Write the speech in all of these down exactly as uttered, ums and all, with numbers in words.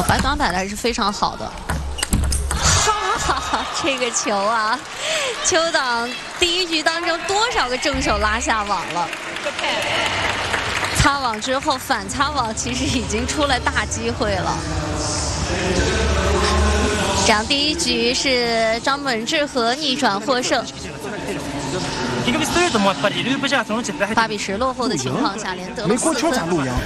摆短摆的还是非常好的。哈哈，这个球啊，邱党第一局当中多少个正手拉下网了？擦网之后反擦网，其实已经出了大机会了。这样第一局是张本智和逆转获胜。八比十落后的情况下，连得了没锅圈咋露赢？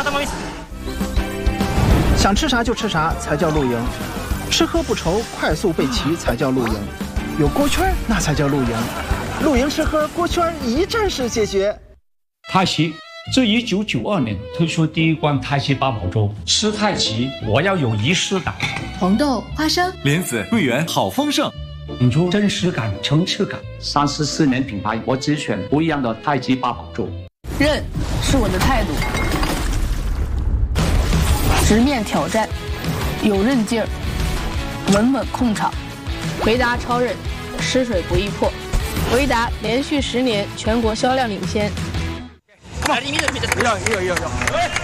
想吃啥就吃啥才叫露赢，吃喝不愁，快速备齐才叫露赢，有锅圈那才叫露赢，露赢吃喝锅圈一站式解决。 太极自一九九二年推出第一罐太极八宝粥，吃太极我要有仪式感。 红豆、花生、 莲子、桂圆，好丰盛， 引出真实感、层次感。三十四年品牌，我只选不一样的太极八宝粥。 韧是我的态度，直面挑战，有韧劲儿，稳稳控场。维达超韧，湿水不易破。维达连续十年全国销量领先。 要要要要！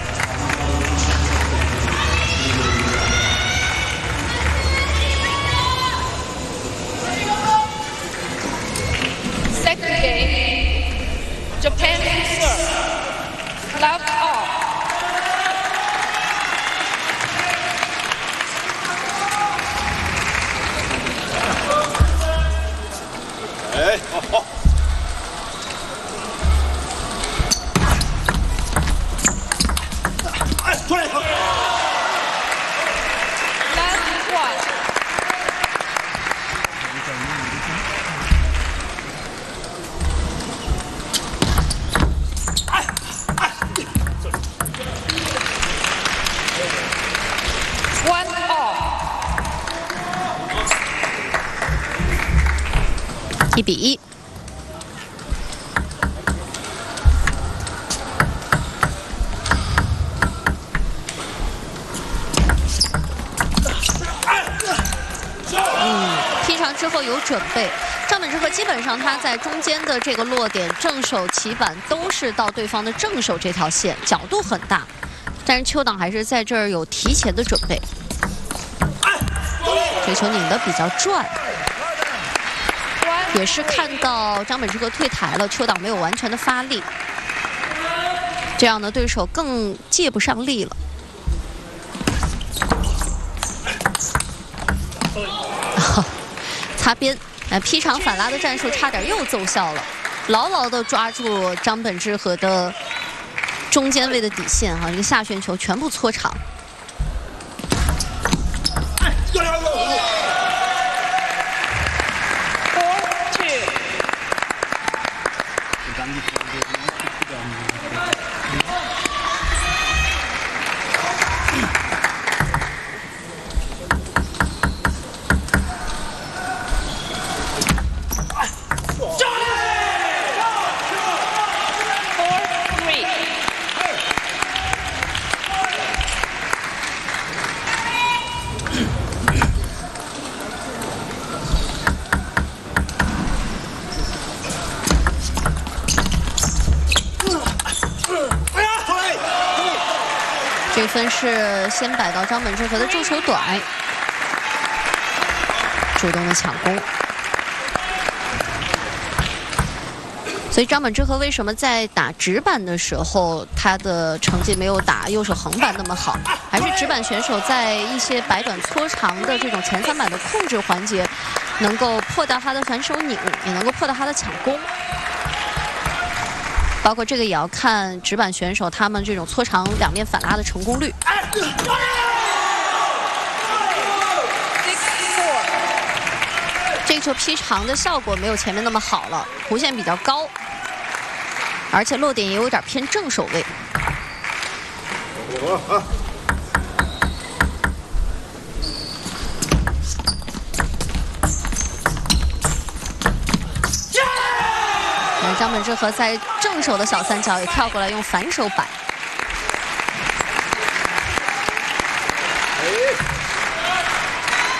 Second game, Japan serve, love off. 哎，好好。哎，出来！ Love one. 一比一。嗯，劈长之后有准备。张本智和基本上他在中间的这个落点，正手起板都是到对方的正手这条线，角度很大。但是邱党还是在这儿有提前的准备。这球拧得比较转。 也是看到张本智和退台了，邱党没有完全的发力，这样呢对手更借不上力了。擦边，哎，劈长反拉的战术差点又奏效了，牢牢地抓住张本智和的中间位的底线哈，这个下旋球全部搓长。 这分是先摆到张本智和的助手短，主动的抢攻。所以张本智和为什么在打直板的时候，他的成绩没有打右手横板那么好？还是直板选手在一些摆短搓长的这种前三板的控制环节，能够破掉他的反手拧，也能够破掉他的抢攻。 包括这个也要看直板选手他们这种搓长两面反拉的成功率。这个球劈长的效果没有前面那么好了，弧线比较高，而且落点也有点偏正手位。张本智和在正手的小三角也跳过来用反手摆。